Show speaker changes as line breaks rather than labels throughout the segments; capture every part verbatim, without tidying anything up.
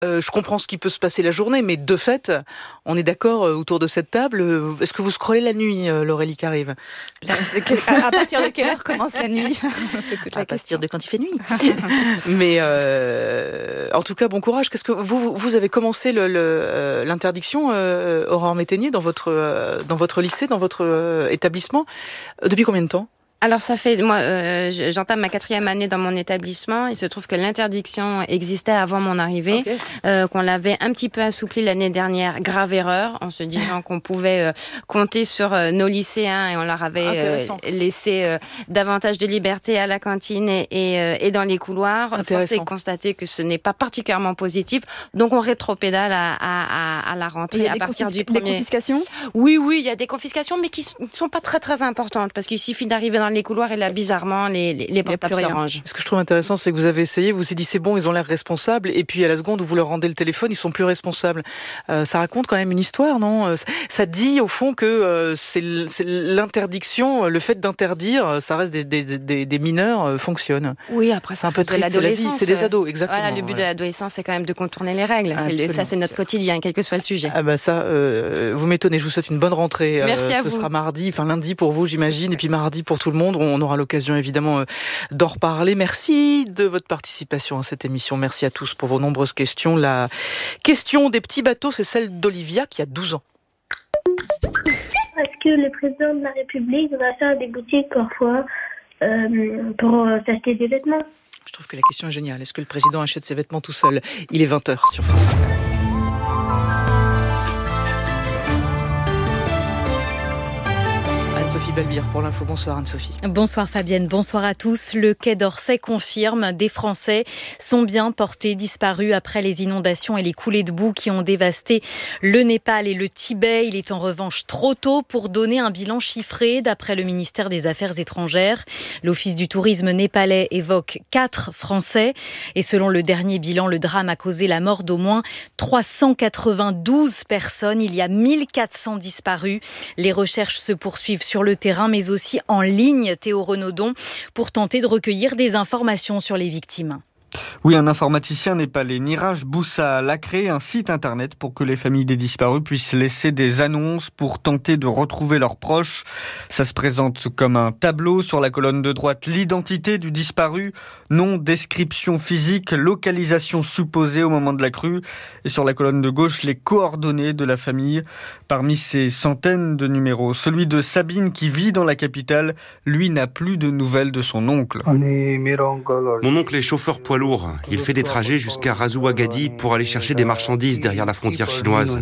Euh, je comprends ce qui peut se passer la journée, mais de fait, on est d'accord euh, autour de cette table. Euh, est-ce que vous scrollez la nuit, euh, Laurélie Carive ?
À partir de quelle heure commence la nuit ? C'est toute la
À
question.
partir de quand il fait nuit. Mais euh, en tout cas, bon courage. Qu'est-ce que vous vous avez commencé le, le, euh, l'interdiction, euh, Aurore Métainier, dans votre euh, dans votre lycée, dans votre euh, établissement, euh, depuis combien de temps ?
Alors ça fait, moi euh, j'entame ma quatrième année dans mon établissement. Il se trouve que l'interdiction existait avant mon arrivée, okay. euh, qu'on l'avait un petit peu assouplie l'année dernière, grave erreur, en se disant qu'on pouvait euh, compter sur euh, nos lycéens et on leur avait euh, laissé euh, davantage de liberté à la cantine et, et, euh, et dans les couloirs. Force est de constater que ce n'est pas particulièrement positif, donc on rétropédale à, à, à la rentrée à partir confis- du premier.
Des confiscations ?
Oui, oui, il y a des confiscations, mais qui ne sont pas très très importantes, parce qu'il suffit d'arriver dans les couloirs et là, bizarrement, les, les, les portables se rangent.
Ce que je trouve intéressant, c'est que vous avez essayé, vous vous êtes dit c'est bon, ils ont l'air responsables, et puis à la seconde où vous leur rendez le téléphone, ils sont plus responsables. Euh, ça raconte quand même une histoire, non ? Ça dit au fond que euh, c'est, c'est l'interdiction, le fait d'interdire, ça reste des, des, des, des mineurs, euh, fonctionne.
Oui, après
c'est un peu triste, c'est la vie, c'est des ados, exactement.
Voilà, le but ouais. de l'adolescence, c'est quand même de contourner les règles. C'est, ça, c'est notre quotidien, quel que soit le sujet.
Ah bah ça, euh, vous m'étonnez. Je vous souhaite une bonne rentrée.
Merci
euh,
à
ce
vous.
sera mardi, enfin lundi pour vous, j'imagine, et puis mardi pour tout le monde. On aura l'occasion évidemment d'en reparler. Merci de votre participation à cette émission. Merci à tous pour vos nombreuses questions. La question des petits bateaux, c'est celle d'Olivia qui a douze ans.
Est-ce que le président de la République va faire des boutiques parfois euh, pour euh, s'acheter des vêtements ?
Je trouve que la question est géniale. Est-ce que le président achète ses vêtements tout seul ? Il est vingt heures sur France. Anne-Sophie Belbire pour l'info. Bonsoir Anne-Sophie.
Bonsoir Fabienne, bonsoir à tous. Le Quai d'Orsay confirme, des Français sont bien portés disparus après les inondations et les coulées de boue qui ont dévasté le Népal et le Tibet. Il est en revanche trop tôt pour donner un bilan chiffré. D'après le ministère des Affaires étrangères, l'Office du tourisme népalais évoque quatre Français. Et selon le dernier bilan, le drame a causé la mort d'au moins trois cent quatre-vingt-douze personnes. Il y a mille quatre cents disparus. Les recherches se poursuivent sur le terrain, mais aussi en ligne, Théo Renaudon, pour tenter de recueillir des informations sur les victimes.
Oui, un informaticien népalais, Niraj Boussal, a créé un site internet pour que les familles des disparus puissent laisser des annonces pour tenter de retrouver leurs proches. Ça se présente comme un tableau. Sur la colonne de droite, l'identité du disparu, nom, description physique, localisation supposée au moment de la crue. Et sur la colonne de gauche, les coordonnées de la famille. Parmi ces centaines de numéros, celui de Sabine qui vit dans la capitale, lui n'a plus de nouvelles de son oncle.
Mon oncle est chauffeur poids lourd. Il fait des trajets jusqu'à Razuwagadi pour aller chercher des marchandises derrière la frontière chinoise.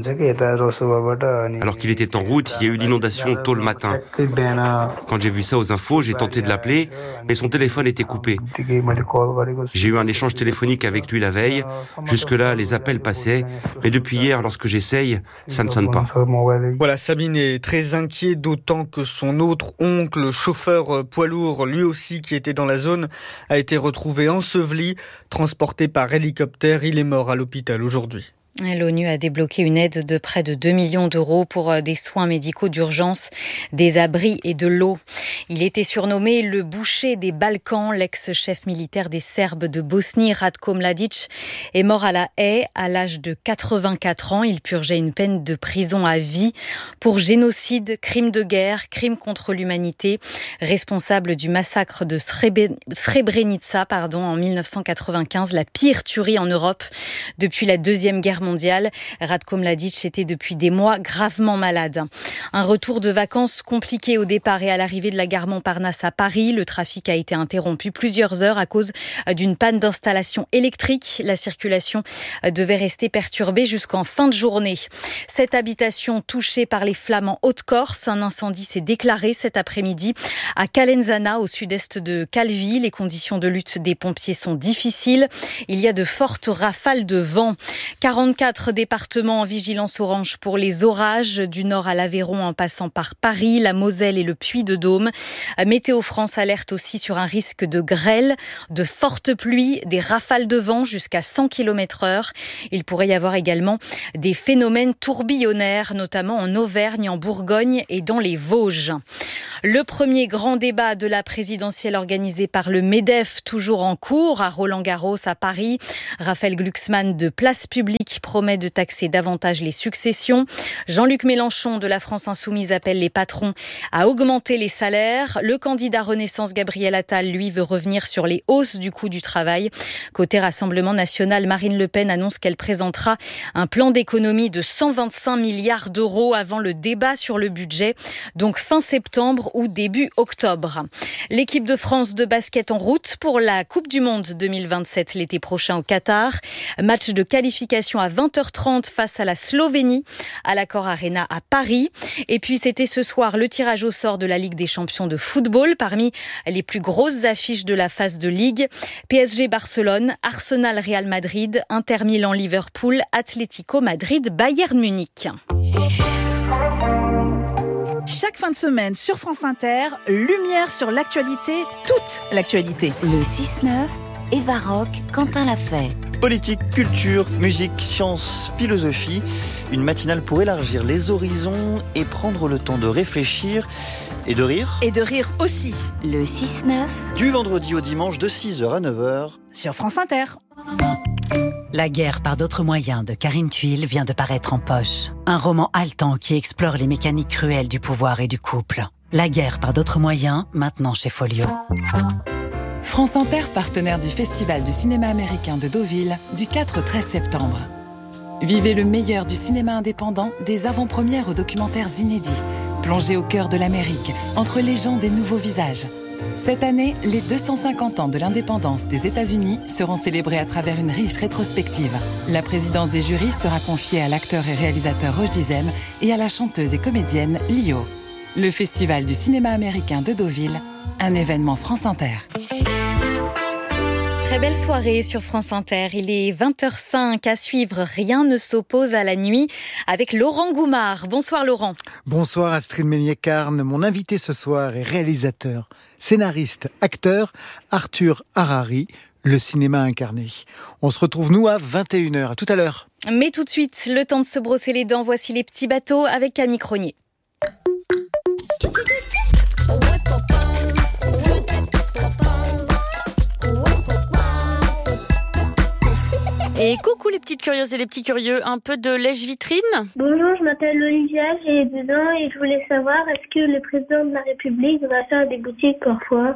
Alors qu'il était en route, il y a eu l'inondation tôt le matin. Quand j'ai vu ça aux infos, j'ai tenté de l'appeler, mais son téléphone était coupé. J'ai eu un échange téléphonique avec lui la veille. Jusque-là, les appels passaient, mais depuis hier, lorsque j'essaye, ça ne sonne pas.
Voilà, Sabine est très inquiet, d'autant que son autre oncle, chauffeur poids lourd, lui aussi qui était dans la zone, a été retrouvé enseveli. Transporté par hélicoptère, il est mort à l'hôpital aujourd'hui.
L'ONU a débloqué une aide de près de deux millions d'euros pour des soins médicaux d'urgence, des abris et de l'eau. Il était surnommé le boucher des Balkans. L'ex-chef militaire des Serbes de Bosnie, Ratko Mladic, est mort à la haie à l'âge de quatre-vingt-quatre ans. Il purgeait une peine de prison à vie pour génocide, crime de guerre, crime contre l'humanité, responsable du massacre de Srebrenica pardon, en mille neuf cent quatre-vingt-quinze, la pire tuerie en Europe depuis la Deuxième Guerre mondiale. Ratko Mladic était depuis des mois gravement malade. Un retour de vacances compliqué au départ et à l'arrivée de la gare Montparnasse à Paris. Le trafic a été interrompu plusieurs heures à cause d'une panne d'installation électrique. La circulation devait rester perturbée jusqu'en fin de journée. Cette habitation touchée par les flammes en Haute-Corse. Un incendie s'est déclaré cet après-midi à Calenzana, au sud-est de Calvi. Les conditions de lutte des pompiers sont difficiles. Il y a de fortes rafales de vent. quarante-quatre vingt-quatre départements en vigilance orange pour les orages, du nord à l'Aveyron en passant par Paris, la Moselle et le Puy-de-Dôme. Météo France alerte aussi sur un risque de grêle, de fortes pluies, des rafales de vent jusqu'à cent kilomètres heure. Il pourrait y avoir également des phénomènes tourbillonnaires, notamment en Auvergne, en Bourgogne et dans les Vosges. Le premier grand débat de la présidentielle organisé par le MEDEF, toujours en cours, à Roland-Garros, à Paris. Raphaël Glucksmann de Place Publique promet de taxer davantage les successions. Jean-Luc Mélenchon de la France Insoumise appelle les patrons à augmenter les salaires. Le candidat Renaissance Gabriel Attal, lui, veut revenir sur les hausses du coût du travail. Côté Rassemblement national, Marine Le Pen annonce qu'elle présentera un plan d'économie de cent vingt-cinq milliards d'euros avant le débat sur le budget, donc fin septembre ou début octobre. L'équipe de France de basket en route pour la Coupe du Monde deux mille vingt-sept l'été prochain au Qatar. Match de qualification à vingt heures trente face à la Slovénie à l'Accor Arena à Paris. Et puis c'était ce soir le tirage au sort de la Ligue des champions de football parmi les plus grosses affiches de la phase de Ligue. P S G Barcelone, Arsenal Real Madrid, Inter Milan Liverpool, Atlético Madrid Bayern Munich.
Chaque fin de semaine sur France Inter, lumière sur l'actualité, toute l'actualité.
Le six neuf, Eva Rock, Quentin Lafay.
Politique, culture, musique, science, philosophie. Une matinale pour élargir les horizons et prendre le temps de réfléchir et de rire.
Et de rire aussi.
Le six neuf.
Du vendredi au dimanche de six heures à neuf heures.
Sur France Inter.
La guerre par d'autres moyens de Karine Thuil vient de paraître en poche. Un roman haletant qui explore les mécaniques cruelles du pouvoir et du couple. La guerre par d'autres moyens, maintenant chez Folio.
France Inter, partenaire du Festival du cinéma américain de Deauville, du quatre au treize septembre. Vivez le meilleur du cinéma indépendant, des avant-premières aux documentaires inédits. Plongez au cœur de l'Amérique, entre légendes et nouveaux visages. Cette année, les deux cent cinquante ans de l'indépendance des États-Unis seront célébrés à travers une riche rétrospective. La présidence des jurys sera confiée à l'acteur et réalisateur Roch Dizem et à la chanteuse et comédienne Lio. Le Festival du cinéma américain de Deauville, un événement France Inter.
Très belle soirée sur France Inter. Il est vingt heures cinq à suivre. Rien ne s'oppose à la nuit avec Laurent Goumard. Bonsoir Laurent.
Bonsoir Astrid Meignet-Carne. Mon invité ce soir est réalisateur, scénariste, acteur, Arthur Harari, le cinéma incarné. On se retrouve nous à vingt et une heures. À tout à l'heure.
Mais tout de suite, le temps de se brosser les dents. Voici les petits bateaux avec Camille Cronier. Et coucou les petites curieuses et les petits curieux, un peu de lèche-vitrine.
Bonjour, je m'appelle Olivia, j'ai deux ans et je voulais savoir, est-ce que le président de la République va faire des boutiques parfois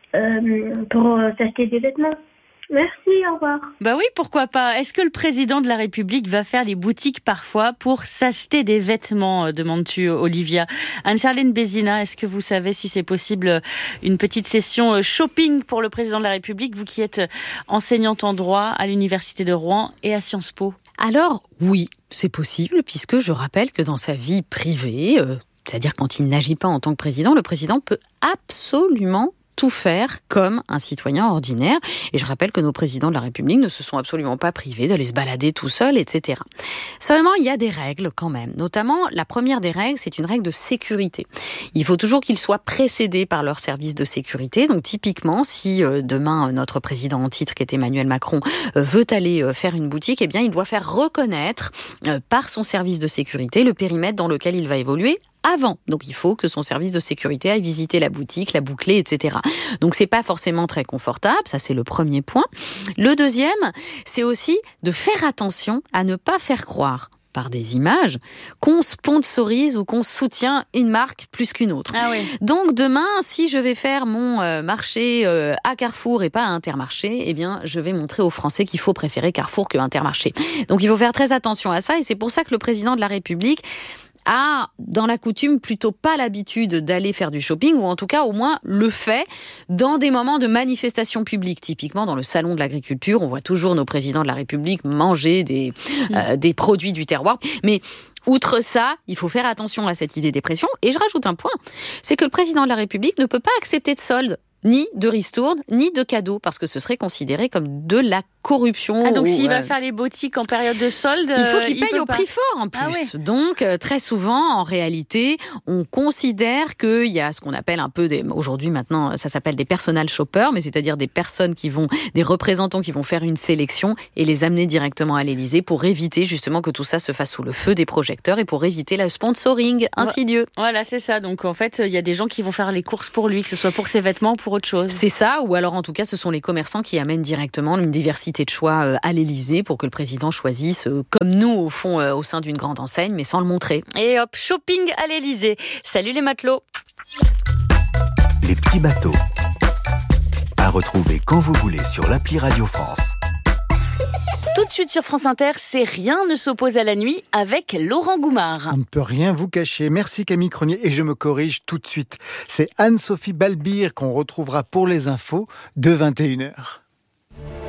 euh, pour euh, s'acheter des vêtements ? Merci, au revoir.
Bah oui, pourquoi pas. Est-ce que le président de la République va faire les boutiques parfois pour s'acheter des vêtements, demandes-tu, Olivia. Anne-Charlène Bézina, est-ce que vous savez si c'est possible une petite session shopping pour le président de la République, vous qui êtes enseignante en droit à l'Université de Rouen et à Sciences Po ?
Alors, oui, c'est possible, puisque je rappelle que dans sa vie privée, euh, c'est-à-dire quand il n'agit pas en tant que président, le président peut absolument tout faire comme un citoyen ordinaire. Et je rappelle que nos présidents de la République ne se sont absolument pas privés d'aller se balader tout seuls, et cetera. Seulement, il y a des règles quand même. Notamment, la première des règles, c'est une règle de sécurité. Il faut toujours qu'ils soient précédés par leur service de sécurité. Donc typiquement, si euh, demain, notre président en titre, qui est Emmanuel Macron, euh, veut aller euh, faire une boutique, eh bien, il doit faire reconnaître euh, par son service de sécurité le périmètre dans lequel il va évoluer avant. Donc il faut que son service de sécurité aille visiter la boutique, la boucler, et cetera. Donc c'est pas forcément très confortable, ça c'est le premier point. Le deuxième, c'est aussi de faire attention à ne pas faire croire par des images, qu'on sponsorise ou qu'on soutient une marque plus qu'une autre.
Ah oui.
Donc demain, si je vais faire mon euh, marché euh, à Carrefour et pas à Intermarché, eh bien, je vais montrer aux Français qu'il faut préférer Carrefour que Intermarché. Donc il faut faire très attention à ça, et c'est pour ça que le président de la République a, dans la coutume, plutôt pas l'habitude d'aller faire du shopping, ou en tout cas, au moins, le fait dans des moments de manifestation publique. Typiquement, dans le salon de l'agriculture, on voit toujours nos présidents de la République manger des, mmh. euh, des produits du terroir. Mais outre ça, il faut faire attention à cette idée des pressions. Et je rajoute un point, c'est que le président de la République ne peut pas accepter de solde ni de ristourne, ni de cadeaux, parce que ce serait considéré comme de la corruption.
Ah, donc s'il
ou,
va
euh,
faire les boutiques en période de solde,
il faut qu'il
il
paye au
pas.
prix fort en plus.
Ah ouais.
Donc euh, très souvent, en réalité, on considère qu'il y a ce qu'on appelle un peu des, aujourd'hui maintenant, ça s'appelle des personal shoppers, mais c'est-à-dire des personnes qui vont, des représentants qui vont faire une sélection et les amener directement à l'Élysée pour éviter justement que tout ça se fasse sous le feu des projecteurs et pour éviter le sponsoring insidieux.
Voilà, c'est ça. Donc en fait, il y a des gens qui vont faire les courses pour lui, que ce soit pour ses vêtements ou pour autre chose.
C'est ça, ou alors en tout cas, ce sont les commerçants qui amènent directement une diversité de choix à l'Élysée pour que le président choisisse, comme nous au fond, au sein d'une grande enseigne, mais sans le montrer.
Et hop, shopping à l'Élysée. Salut les matelots.
Les petits bateaux. À retrouver quand vous voulez sur l'appli Radio France.
Tout de suite sur France Inter, c'est Rien ne s'oppose à la nuit avec Laurent Goumard.
On ne peut rien vous cacher. Merci Camille Cronier et je me corrige tout de suite. C'est Anne-Sophie Balbir qu'on retrouvera pour les infos de vingt et une heures.